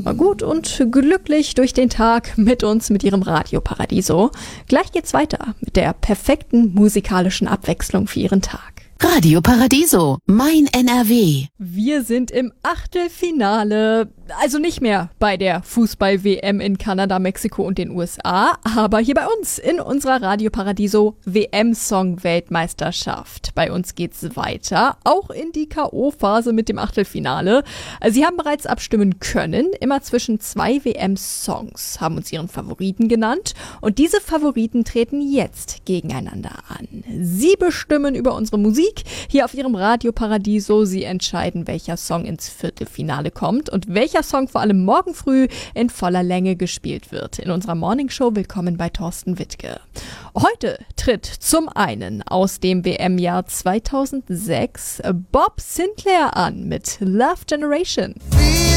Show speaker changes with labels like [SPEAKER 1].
[SPEAKER 1] kommt mal gut und glücklich durch den Tag mit uns, mit Ihrem Radio Paradiso. Gleich geht's weiter mit der perfekten musikalischen Abwechslung für Ihren Tag.
[SPEAKER 2] Radio Paradiso, mein NRW.
[SPEAKER 1] Wir sind im Achtelfinale, also nicht mehr bei der Fußball-WM in Kanada, Mexiko und den USA, aber hier bei uns in unserer Radio Paradiso WM-Song-Weltmeisterschaft. Bei uns geht's weiter, auch in die K.O.-Phase mit dem Achtelfinale. Sie haben bereits abstimmen können, immer zwischen 2 WM-Songs, haben uns ihren Favoriten genannt und diese Favoriten treten jetzt gegeneinander an. Sie bestimmen über unsere Musik hier auf Ihrem Radio Paradiso. Sie entscheiden, welcher Song ins Viertelfinale kommt und welcher Song vor allem morgen früh in voller Länge gespielt wird. In unserer Morningshow willkommen bei Thorsten Wittke. Heute tritt zum einen aus dem WM-Jahr 2006 Bob Sinclair an mit Love Generation.